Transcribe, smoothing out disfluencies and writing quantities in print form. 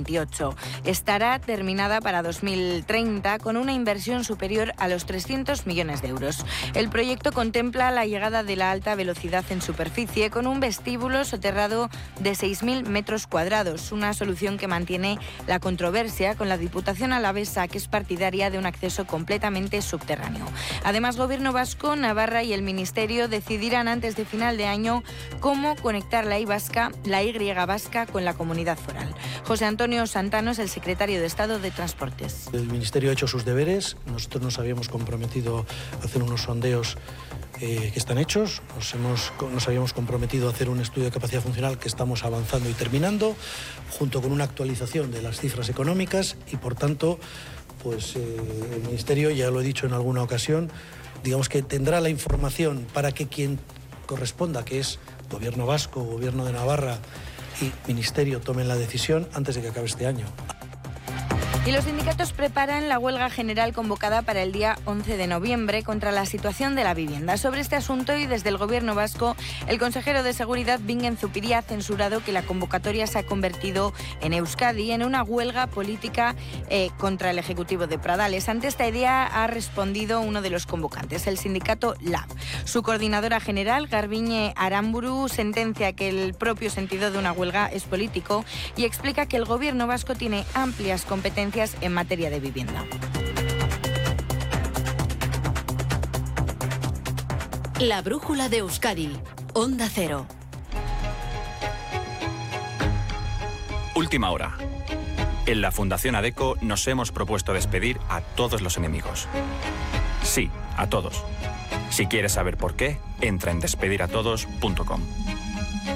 2028. Estará terminada para 2030 con una inversión superior a los 300 millones de euros. El proyecto contempla la llegada de la alta velocidad en superficie con un vestíbulo soterrado de 6.000 metros cuadrados, una solución que mantiene la controversia con la Diputación alavesa, que es partidaria de un acceso completamente subterráneo. Además, Gobierno vasco, Navarra y el Ministerio decidirán antes de final de año cómo conectar la Y vasca con la comunidad foral. José Antonio Santano es el secretario de Estado de Transportes. El Ministerio ha hecho sus deberes. Nosotros nos habíamos comprometido a hacer unos sondeos que están hechos. Nos habíamos comprometido a hacer un estudio de capacidad funcional que estamos avanzando y terminando, junto con una actualización de las cifras económicas y, por tanto, pues el Ministerio, ya lo he dicho en alguna ocasión, digamos que tendrá la información para que quien corresponda, que es Gobierno vasco, Gobierno de Navarra y Ministerio, tomen la decisión antes de que acabe este año. Y los sindicatos preparan la huelga general convocada para el día 11 de noviembre contra la situación de la vivienda. Sobre este asunto y desde el Gobierno vasco, el consejero de Seguridad, Bingen Zupiria, ha censurado que la convocatoria se ha convertido en Euskadi en una huelga política contra el Ejecutivo de Pradales. Ante esta idea ha respondido uno de los convocantes, el sindicato LAB. Su coordinadora general, Garbiñe Aramburu, sentencia que el propio sentido de una huelga es político y explica que el Gobierno vasco tiene amplias competencias en materia de vivienda. La brújula de Euskadi, Onda Cero. Última hora. En la Fundación ADECO nos hemos propuesto despedir a todos los enemigos. Sí, a todos. Si quieres saber por qué, entra en despediratodos.com.